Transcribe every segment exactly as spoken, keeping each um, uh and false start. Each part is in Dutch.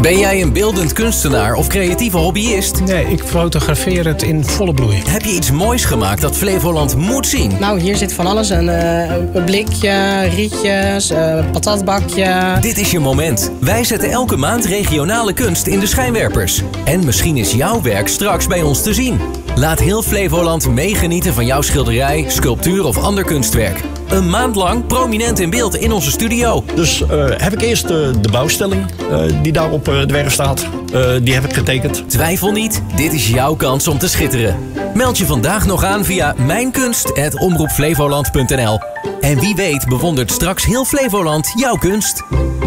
Ben jij een beeldend kunstenaar of creatieve hobbyist? Nee, ik fotografeer het in volle bloei. Heb je iets moois gemaakt dat Flevoland moet zien? Nou, hier zit van alles. Een, uh, een blikje, rietjes, uh, een patatbakje. Dit is je moment. Wij zetten elke maand regionale kunst in de schijnwerpers. En misschien is jouw werk straks bij ons te zien. Laat heel Flevoland meegenieten van jouw schilderij, sculptuur of ander kunstwerk. Een maand lang prominent in beeld in onze studio. Dus uh, heb ik eerst uh, de bouwstelling uh, die daar op uh, de werf staat. Uh, die heb ik getekend. Twijfel niet, dit is jouw kans om te schitteren. Meld je vandaag nog aan via mijnkunst apenstaartje omroep flevoland punt n l. En wie weet bewondert straks heel Flevoland jouw kunst.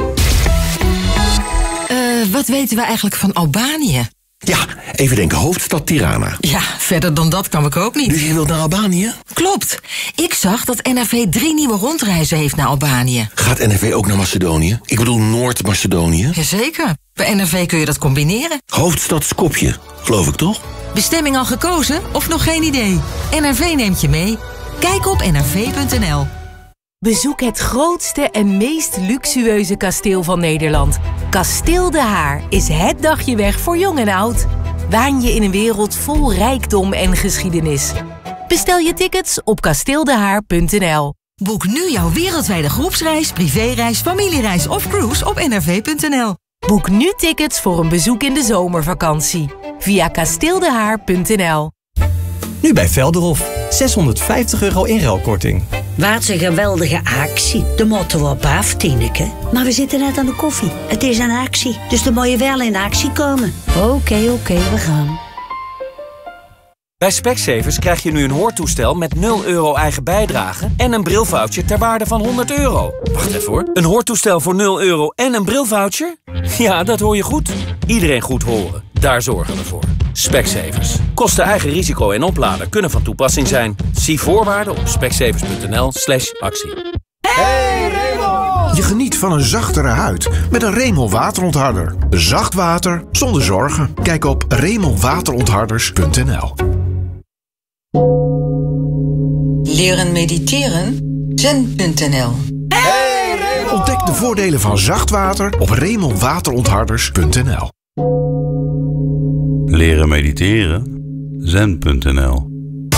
Uh, wat weten we eigenlijk van Albanië? Ja, even denken, hoofdstad Tirana. Ja, verder dan dat kan ik ook niet. Dus je wilt naar Albanië? Klopt. Ik zag dat N R V drie nieuwe rondreizen heeft naar Albanië. Gaat N R V ook naar Macedonië? Ik bedoel Noord-Macedonië? Jazeker. Bij N R V kun je dat combineren. Hoofdstad Skopje, geloof ik toch? Bestemming al gekozen of nog geen idee? N R V neemt je mee. Kijk op n r v punt n l. Bezoek het grootste en meest luxueuze kasteel van Nederland. Kasteel De Haar is het dagje weg voor jong en oud. Waan je in een wereld vol rijkdom en geschiedenis. Bestel je tickets op kasteel de haar punt n l. Boek nu jouw wereldwijde groepsreis, privéreis, familiereis of cruise op n r v punt n l. Boek nu tickets voor een bezoek in de zomervakantie via kasteel de haar punt n l. Nu bij Velderhof. zeshonderdvijftig euro inruilkorting. Wat een geweldige actie. De motto op af, Tineke. Maar we zitten net aan de koffie. Het is een actie, dus dan moet je wel in actie komen. Oké, okay, oké, okay, we gaan. Bij Specsavers krijg je nu een hoortoestel met nul euro eigen bijdrage en een brilvoucher ter waarde van honderd euro. Wacht even hoor. Een hoortoestel voor nul euro en een brilvoucher? Ja, dat hoor je goed. Iedereen goed horen. Daar zorgen we voor. Specsavers. Kosten eigen risico en oplader kunnen van toepassing zijn. Zie voorwaarden op specsavers punt n l slash actie. Hey Remel! Je geniet van een zachtere huid met een Remel waterontharder. Zacht water zonder zorgen. Kijk op remel waterontharders punt n l. Leren mediteren? zen punt n l. Hey Remel! Ontdek de voordelen van zacht water op remel waterontharders punt n l. Leren mediteren? zen punt n l.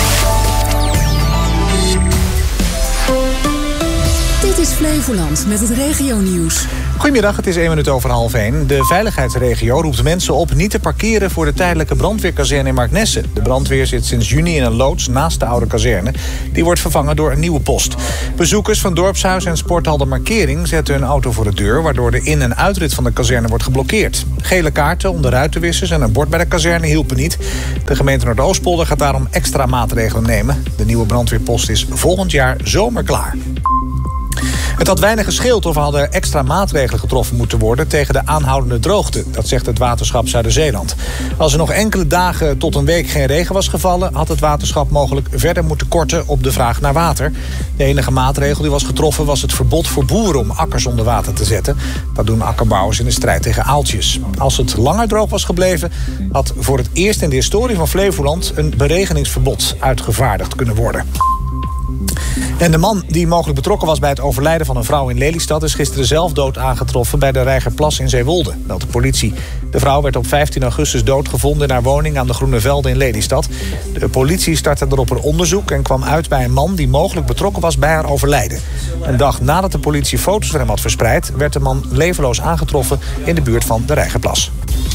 Dit is Flevoland met het regionieuws. Goedemiddag, het is één minuut over half één. De veiligheidsregio roept mensen op niet te parkeren voor de tijdelijke brandweerkazerne in Marknesse. De brandweer zit sinds juni in een loods naast de oude kazerne. Die wordt vervangen door een nieuwe post. Bezoekers van dorpshuis en sporthal De Markering zetten hun auto voor de deur, waardoor de in- en uitrit van de kazerne wordt geblokkeerd. Gele kaarten, onderruitenwissers en een bord bij de kazerne hielpen niet. De gemeente Noordoostpolder gaat daarom extra maatregelen nemen. De nieuwe brandweerpost is volgend jaar zomerklaar. Het had weinig gescheeld of er hadden extra maatregelen getroffen moeten worden tegen de aanhoudende droogte. Dat zegt het waterschap Zuiderzeeland. Als er nog enkele dagen tot een week geen regen was gevallen, had het waterschap mogelijk verder moeten korten op de vraag naar water. De enige maatregel die was getroffen was het verbod voor boeren om akkers onder water te zetten. Dat doen akkerbouwers in de strijd tegen aaltjes. Als het langer droog was gebleven, had voor het eerst in de historie van Flevoland een beregeningsverbod uitgevaardigd kunnen worden. En de man die mogelijk betrokken was bij het overlijden van een vrouw in Lelystad is gisteren zelf dood aangetroffen bij de Reigerplas in Zeewolde, meldt de politie. De vrouw werd op vijftien augustus doodgevonden in haar woning aan de Groene Velden in Lelystad. De politie startte erop een onderzoek en kwam uit bij een man die mogelijk betrokken was bij haar overlijden. Een dag nadat de politie foto's van hem had verspreid, werd de man levenloos aangetroffen in de buurt van de Reigerplas.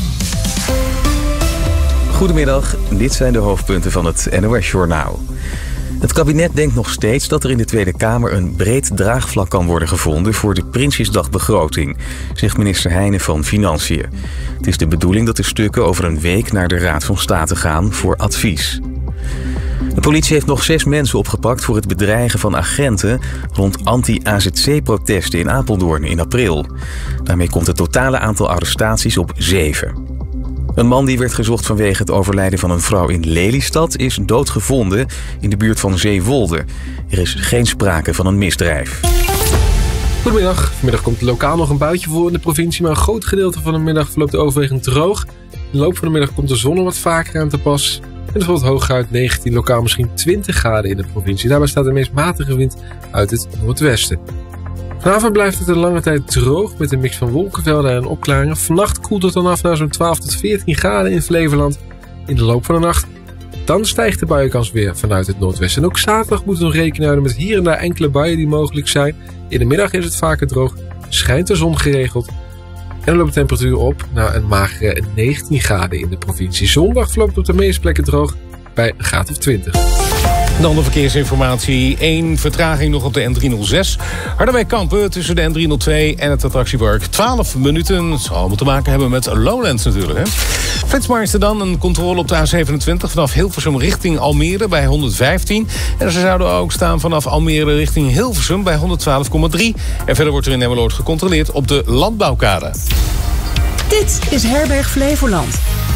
Goedemiddag, dit zijn de hoofdpunten van het N O S-journaal. Het kabinet denkt nog steeds dat er in de Tweede Kamer een breed draagvlak kan worden gevonden voor de Prinsjesdagbegroting, zegt minister Heijnen van Financiën. Het is de bedoeling dat de stukken over een week naar de Raad van State gaan voor advies. De politie heeft nog zes mensen opgepakt voor het bedreigen van agenten rond anti-A Z C-protesten in Apeldoorn in april. Daarmee komt het totale aantal arrestaties op zeven. Een man die werd gezocht vanwege het overlijden van een vrouw in Lelystad is doodgevonden in de buurt van Zeewolde. Er is geen sprake van een misdrijf. Goedemiddag. Vanmiddag komt lokaal nog een buitje voor in de provincie, maar een groot gedeelte van de middag verloopt overwegend droog. In de loop van de middag komt de zon er wat vaker aan te pas. En het wordt hooguit negentien, lokaal misschien twintig graden in de provincie. Daarbij staat de meest matige wind uit het noordwesten. Vanavond blijft het een lange tijd droog met een mix van wolkenvelden en opklaringen. Vannacht koelt het dan af naar zo'n twaalf tot veertien graden in Flevoland. In de loop van de nacht dan stijgt de buienkans weer vanuit het noordwesten. En ook zaterdag moeten we nog rekening houden met hier en daar enkele buien die mogelijk zijn. In de middag is het vaker droog, schijnt de zon geregeld. En dan loopt de temperatuur op naar een magere negentien graden in de provincie. Zondag verloopt op de meeste plekken droog bij een graad of twintig. Dan de verkeersinformatie. Eén vertraging nog op de N driehonderdzes. Harderwijk-Kampen tussen de N driehonderdtwee en het attractiepark. twaalf minuten. Het zal allemaal te maken hebben met Lowlands natuurlijk. Hè? Flitsmeister dan. Een controle op de A zevenentwintig vanaf Hilversum richting Almere bij honderdvijftien. En ze zouden ook staan vanaf Almere richting Hilversum bij honderdtwaalf komma drie. En verder wordt er in Emmeloord gecontroleerd op de landbouwkade. Dit is Herberg Flevoland.